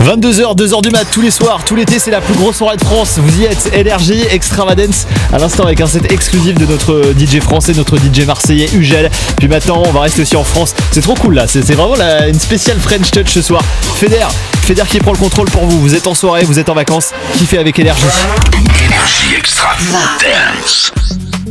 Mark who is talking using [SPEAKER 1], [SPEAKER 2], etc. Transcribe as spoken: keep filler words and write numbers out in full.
[SPEAKER 1] vingt-deux heures, deux heures du mat tous les soirs, tout l'été, c'est la plus grosse soirée de France. Vous y êtes, Énergie, Extravagance à l'instant avec un set exclusif de notre D J français, notre D J marseillais Ugel. Puis maintenant, on va rester aussi en France. C'est trop cool là, c'est, c'est vraiment la, une spéciale French Touch ce soir. Feder, Feder qui prend le contrôle pour vous. Vous êtes en soirée, vous êtes en vacances, kiffez avec Énergie.
[SPEAKER 2] Énergie Extravagance.